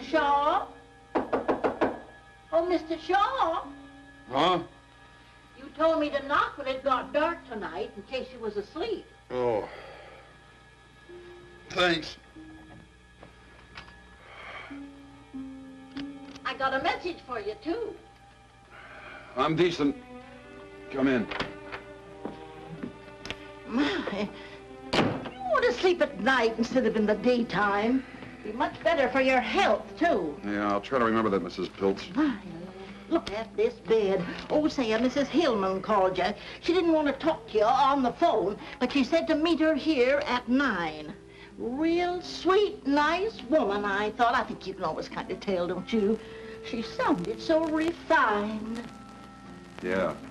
Shaw? Oh, Mr. Shaw? Huh? You told me to knock when it got dark tonight in case you was asleep. Oh. Thanks. I got a message for you, too. I'm decent. Come in. My, you want to sleep at night instead of in the daytime. Be much better for your health, too. Yeah, I'll try to remember that, Mrs. Pilch. My, look at this bed. Oh, say, Mrs. Hillman called you. She didn't want to talk to you on the phone, but she said to meet her here at 9. Real sweet, nice woman, I thought. I think you can always kind of tell, don't you? She sounded so refined. Yeah.